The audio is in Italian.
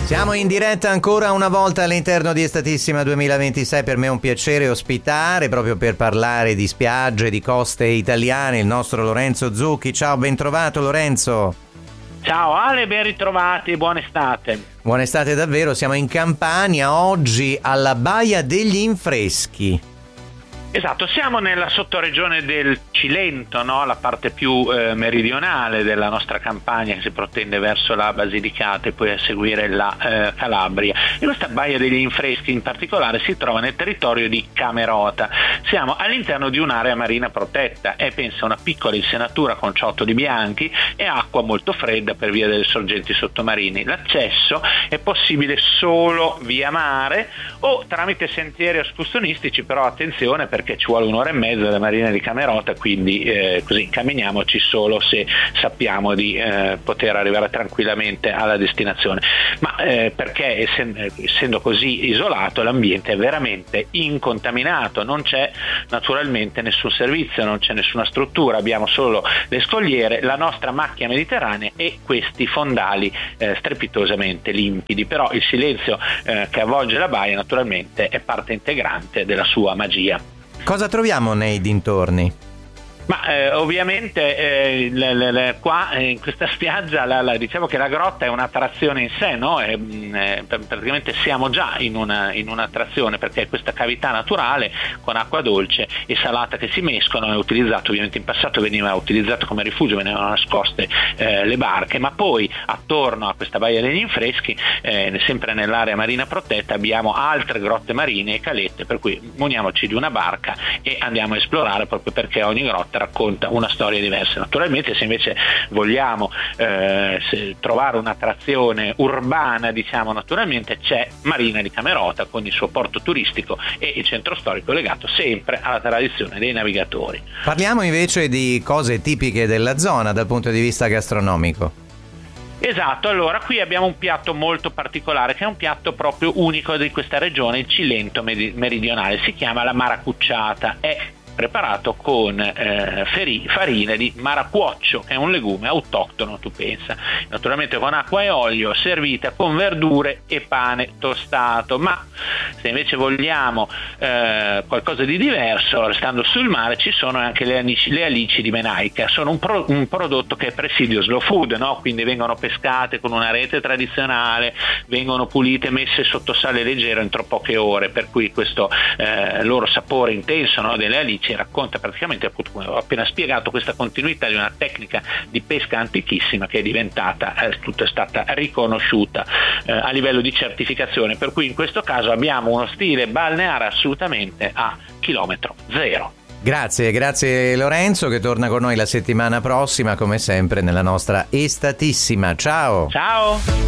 Siamo in diretta ancora una volta all'interno di Estatissima 2026. Per me è un piacere ospitare, proprio per parlare di spiagge, di coste italiane, il nostro Lorenzo Zucchi. Ciao, ben trovato Lorenzo. Ciao Ale, ben ritrovati, buona estate. Buona estate davvero, siamo in Campania, oggi alla Baia degli Infreschi. Esatto, siamo nella sottoregione del Cilento, no? La parte più meridionale della nostra Campania, che si protende verso la Basilicata e poi a seguire la Calabria. E questa Baia degli Infreschi in particolare si trova nel territorio di Camerota. Siamo all'interno di un'area marina protetta, è pensa una piccola insenatura con ciottoli bianchi e acqua molto fredda per via delle sorgenti sottomarine. L'accesso è possibile solo via mare o tramite sentieri escursionistici, però attenzione perché ci vuole un'ora e mezza dalla marina di Camerota, quindi così incamminiamoci solo se sappiamo di poter arrivare tranquillamente alla destinazione. Ma perché essendo così isolato l'ambiente è veramente incontaminato, non c'è naturalmente nessun servizio, non c'è nessuna struttura, abbiamo solo le scogliere, la nostra macchia mediterranea e questi fondali strepitosamente limpidi, però il silenzio che avvolge la baia naturalmente è parte integrante della sua magia. Cosa troviamo nei dintorni? Ma ovviamente qua in questa spiaggia diciamo che la grotta è un'attrazione in sé, no? Praticamente siamo già in un'attrazione, perché questa cavità naturale con acqua dolce e salata che si mescolano è utilizzato, ovviamente in passato veniva utilizzato come rifugio, venivano nascoste le barche, ma poi attorno a questa Baia degli Infreschi, sempre nell'area marina protetta, abbiamo altre grotte marine e calette, per cui muniamoci di una barca e andiamo a esplorare, proprio perché ogni grotta racconta una storia diversa. Naturalmente se invece vogliamo trovare un'attrazione urbana, diciamo, naturalmente c'è Marina di Camerota con il suo porto turistico e il centro storico legato sempre alla tradizione dei navigatori. Parliamo invece di cose tipiche della zona dal punto di vista gastronomico. Esatto, allora qui abbiamo un piatto molto particolare che è un piatto proprio unico di questa regione, il Cilento meridionale, si chiama la maracucciata, è preparato con farina di maracuoccio, che è un legume autoctono, tu pensa, naturalmente con acqua e olio, servita con verdure e pane tostato. Ma se invece vogliamo qualcosa di diverso, restando sul mare, ci sono anche le alici di menaica, sono un prodotto che è presidio slow food, no? Quindi vengono pescate con una rete tradizionale, vengono pulite e messe sotto sale leggero entro poche ore, per cui questo loro sapore intenso, no, delle alici racconta praticamente, appunto, come ho appena spiegato, questa continuità di una tecnica di pesca antichissima che è diventata tutta stata riconosciuta a livello di certificazione, per cui in questo caso abbiamo uno stile balneare assolutamente a chilometro zero. Grazie Lorenzo, che torna con noi la settimana prossima come sempre nella nostra Estatissima. Ciao.